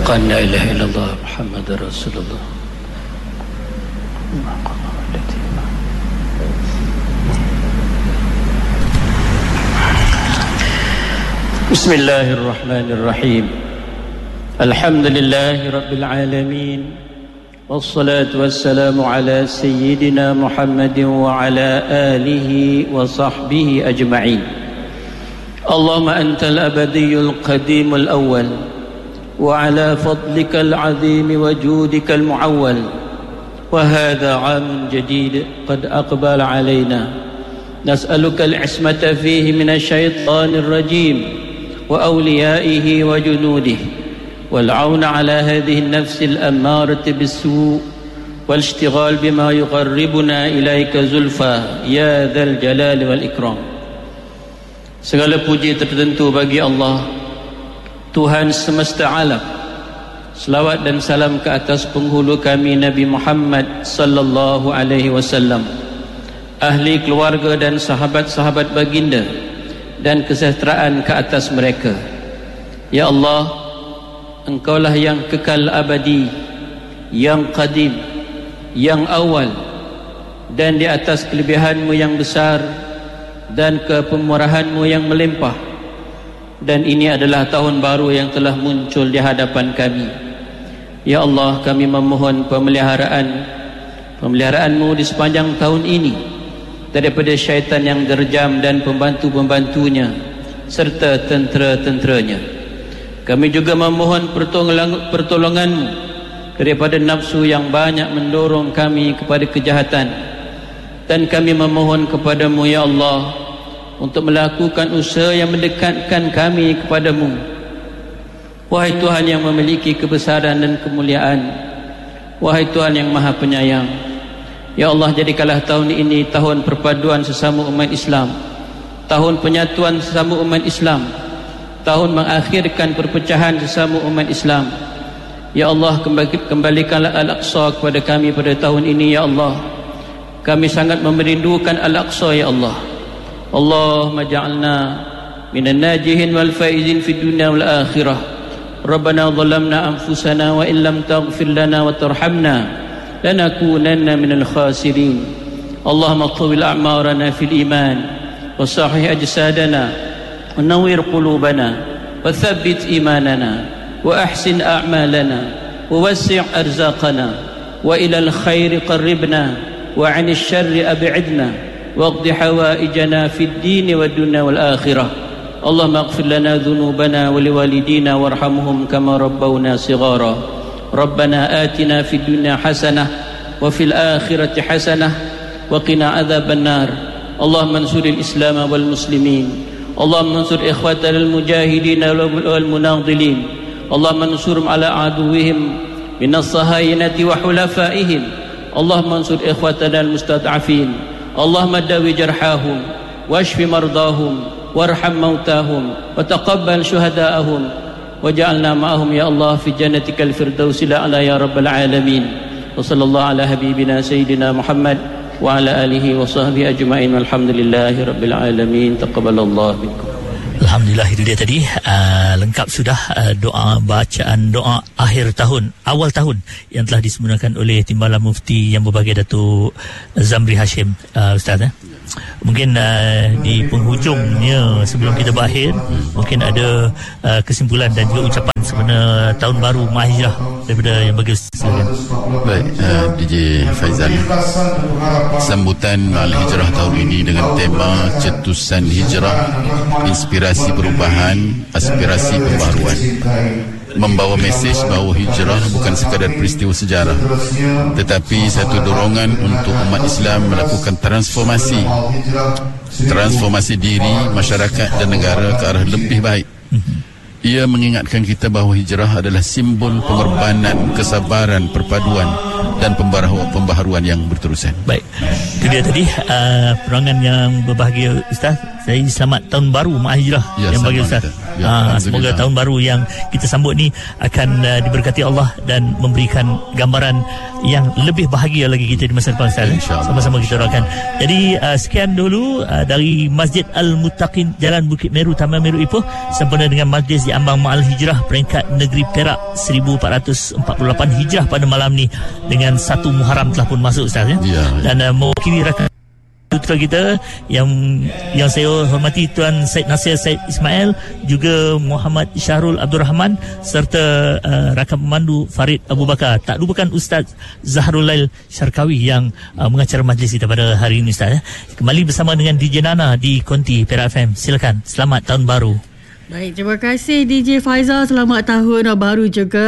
أن لا إله إلا الله محمد رسول الله. بسم الله الرحمن الرحيم. الحمد لله رب العالمين، والصلاة والسلام على سيدنا محمد وعلى آله وصحبه أجمعين. اللهم أنت الأبدي القديم الأول، وعلى فضلك العظيم وجودك المعول، وهذا عام جديد قد أقبل علينا، نسألك العصمة فيه من الشيطان الرجيم وأوليائه وجنوده، والعون على هذه النفس الأمارة بالسوء، والاشتغال بما يقربنا إليك زلفى يا ذا الجلال والإكرام. Segala puji tertentu bagi Allah, Tuhan semesta alam. Selawat dan salam ke atas penghulu kami Nabi Muhammad sallallahu alaihi wasallam, ahli keluarga dan sahabat-sahabat baginda, dan kesejahteraan ke atas mereka. Ya Allah, Engkaulah yang kekal abadi, yang qadim, yang awal, dan di atas kelebihan-Mu yang besar dan kepemurahan-Mu yang melimpah. Dan ini adalah tahun baru yang telah muncul di hadapan kami. Ya Allah, kami memohon pemeliharaan-Mu di sepanjang tahun ini daripada syaitan yang derjam dan pembantu-pembantunya serta tentera-tenteranya. Kami juga memohon pertolongan-Mu daripada nafsu yang banyak mendorong kami kepada kejahatan. Dan kami memohon kepadamu ya Allah untuk melakukan usaha yang mendekatkan kami kepadamu. Wahai Tuhan yang memiliki kebesaran dan kemuliaan, wahai Tuhan yang maha penyayang, ya Allah, jadikanlah tahun ini tahun perpaduan sesama umat Islam, tahun penyatuan sesama umat Islam, tahun mengakhirkan perpecahan sesama umat Islam. Ya Allah, kembalikanlah Al-Aqsa kepada kami pada tahun ini ya Allah. Kami sangat merindukan Al-Aqsa ya Allah. Allahumma ja'alna minan najihin wal faizin fid dunya wal akhirah. Rabbana zalamna anfusana wa illam taghfir lana wa tarhamna lanakunanna minal khasirin. Allahumma tawil a'marana fil iman wa sahih ajsadana wa nawwir qulubana wa thabbit imanana wa ahsin a'malana wa wasi' arzaqana wa ilal khairi qarribna wa 'anil syarri ab'idna waqdi hawaijana fid din wad dunya wal akhirah. Allahumma ighfir lana dhunubana wa liwalidina warhamhum kama rabbawna shighara. Rabbana atina fid dunya hasanah wa fil akhirati hasanah wa qina adzaban nar. Allahumma ansuril islam wal muslimin. Allahumma ansur ikhwatal mujahidin wal munadhilin. Allahumma ansurhum ala aduwwihim minas sahayinati wa hulafaihim. Allahumma ansur ikhwatana al-mustad'afin. Allahumma dawi jarhahum washfi mardahum warham mautahum wa taqabbal syuhada'ahum waj'alna ma'ahum ya Allah fi jannatikal firdausi la'ala ya rabbal alamin. Wa sallallahu ala habibina sayyidina Muhammad wa ala alihi wa sahbihi ajma'in. Walhamdulillahi rabbil alamin. Taqabbalallahu minkum. Alhamdulillah, itu dia tadi lengkap sudah bacaan doa akhir tahun, awal tahun yang telah disempurnakan oleh Timbalan Mufti Yang Berbahagia Datuk Zamri Hashim. Ustaz, mungkin di penghujungnya sebelum kita berakhir, mungkin ada kesimpulan dan juga ucapan sebenarnya tahun baru Mahijrah daripada Yang Berbahagia. Silakan. Baik, DJ Faizal, sambutan Al-Hijrah tahun ini dengan tema cetusan hijrah, inspirasi perubahan, aspirasi pembaharuan, membawa mesej bahawa hijrah bukan sekadar peristiwa sejarah, tetapi satu dorongan untuk umat Islam melakukan transformasi diri, masyarakat dan negara ke arah lebih baik. Ia mengingatkan kita bahawa hijrah adalah simbol pengorbanan, kesabaran, perpaduan dan pembaharuan yang berterusan. Baik, itu dia tadi perangan yang berbahagia Ustaz. Saya selamat tahun baru Mak Hijrah yang bagi Ustaz. Semoga tahun baru yang kita sambut ni akan diberkati Allah dan memberikan gambaran yang lebih bahagia lagi kita di masa depan Ustaz. Sama-sama kita doakan. Jadi sekian dulu dari Masjid Al-Muttaqin Jalan Bukit Meru, Taman Meru Ipoh, sempena dengan majlis di ambang Ma'al Hijrah peringkat negeri Perak 1448 Hijrah pada malam ni, dengan 1 Muharram telah pun masuk Ustaz dan mewakili rakan putra kita yang saya hormati Tuan Syed Nasir Syed Ismail, juga Muhammad Syahrul Abdul Rahman, serta rakan pemandu Farid Abu Bakar. Tak lupakan Ustaz Zahrul Lail Syarkawi yang mengacara majlis kita pada hari ini Ustaz. Kembali bersama dengan DJ Nana di Konti Perak FM. Silakan, selamat tahun baru. Baik, terima kasih DJ Faizal. Selamat tahun baru juga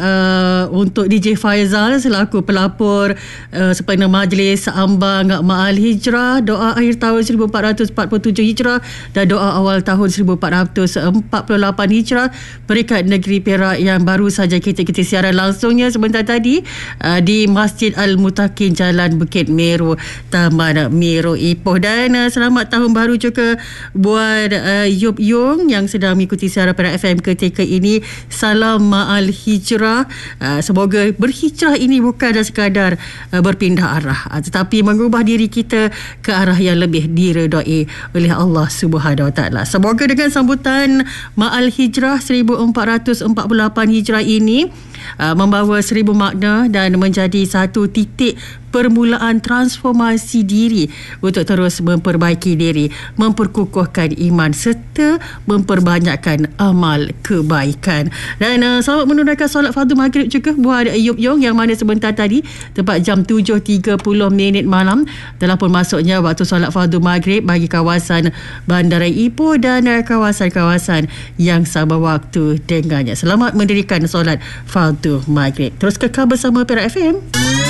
untuk DJ Faizal selaku pelapor sempena majlis ambang Ma'al Hijrah, doa akhir tahun 1447 Hijrah dan doa awal tahun 1448 Hijrah peringkat negeri Perak yang baru saja kita siaran langsungnya sebentar tadi di Masjid Al-Muttaqin Jalan Bukit Meru, Taman Meru Ipoh. Dan selamat tahun baru juga buat Yub Yung yang sedang mengikuti siaran Perak FM ketika ini. Salam Ma'al Hijrah. Semoga berhijrah ini bukan sekadar berpindah arah, tetapi mengubah diri kita ke arah yang lebih diredai oleh Allah Subhanahu Wa Taala. Semoga dengan sambutan Ma'al Hijrah 1448 Hijrah ini membawa 1000 makna dan menjadi satu titik permulaan transformasi diri untuk terus memperbaiki diri, memperkukuhkan iman serta memperbanyakkan amal kebaikan. Dan selamat menunaikan solat fardu maghrib juga buat Yub Yong yang mana sebentar tadi tepat jam 7.30 malam telah pun masuknya waktu solat fardu maghrib bagi kawasan Bandara Ipoh dan kawasan-kawasan yang sama waktu dengannya. Selamat mendirikan solat fardu maghrib. Terus kekal bersama Perak FM.